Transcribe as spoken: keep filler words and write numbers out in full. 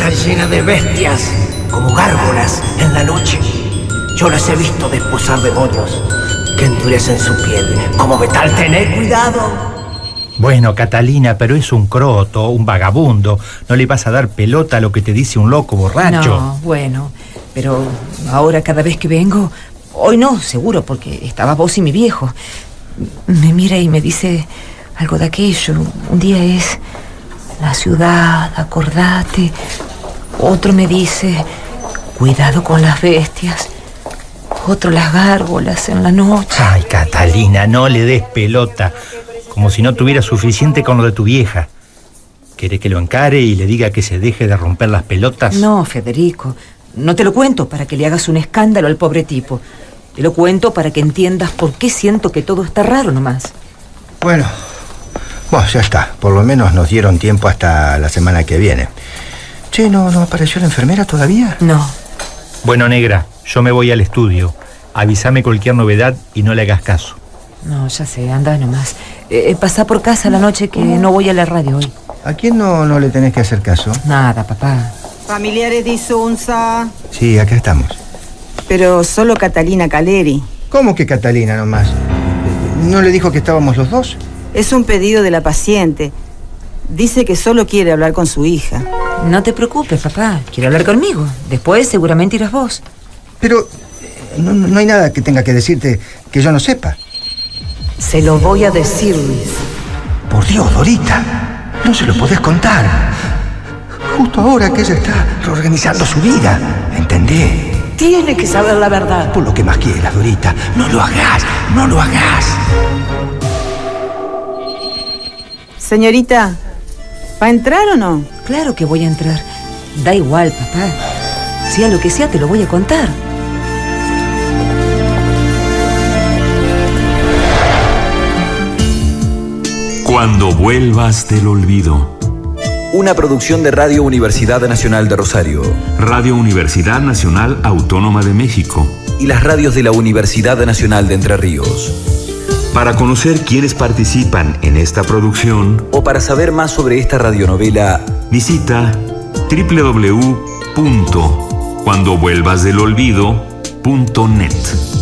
está llena de bestias, como gárgolas en la noche. Yo las he visto desposar demonios que endurecen su piel como metal. Tened cuidado. Bueno, Catalina, pero es un croto, un vagabundo. No le vas a dar pelota a lo que te dice un loco borracho. No, bueno, pero ahora cada vez que vengo... Hoy no, seguro, porque estaba vos y mi viejo. Me mira y me dice algo de aquello. Un día es la ciudad, acordate. Otro me dice, cuidado con las bestias. Otro, las gárgolas en la noche. Ay, Catalina, no le des pelota. Como si no tuviera suficiente con lo de tu vieja. ¿Querés que lo encare y le diga que se deje de romper las pelotas? No, Federico, no te lo cuento para que le hagas un escándalo al pobre tipo. Te lo cuento para que entiendas por qué siento que todo está raro nomás. Bueno, bueno, ya está. Por lo menos nos dieron tiempo hasta la semana que viene. Che, ¿no, no apareció la enfermera todavía? No. Bueno, negra, yo me voy al estudio. Avísame cualquier novedad y no le hagas caso. No, ya sé, anda nomás. Eh, pasá por casa la noche que no voy a la radio hoy. ¿A quién no, no le tenés que hacer caso? Nada, papá. Familiares de Isunza. Sí, acá estamos. Pero solo Catalina Caleri. ¿Cómo que Catalina nomás? ¿No le dijo que estábamos los dos? Es un pedido de la paciente. Dice que solo quiere hablar con su hija. No te preocupes, papá. Quiere hablar conmigo. Después seguramente irás vos. Pero no, no hay nada que tenga que decirte que yo no sepa. Se lo voy a decir, Luis. Por Dios, Dorita, no se lo podés contar. Justo ahora que ella está reorganizando su vida, ¿entendés? Tiene que saber la verdad. Por lo que más quieras, Dorita, no lo hagas, no lo hagas. Señorita, ¿va a entrar o no? Claro que voy a entrar. Da igual, papá. Sea lo que sea, te lo voy a contar. Cuando vuelvas del olvido. Una producción de Radio Universidad Nacional de Rosario. Radio Universidad Nacional Autónoma de México. Y las radios de la Universidad Nacional de Entre Ríos. Para conocer quiénes participan en esta producción o para saber más sobre esta radionovela, visita doble u doble u doble u punto cuando vuelvas del olvido punto net.